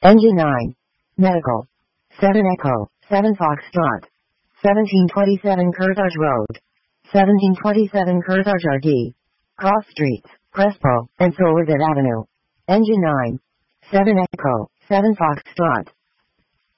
Engine 9. Medical. 7 Echo, 7 Foxtrot. 1727 Carthage Road. 1727 Carthage RD. Cross Streets, Crespo, and Somerset Avenue. Engine 9. 7 Echo, 7 Foxtrot.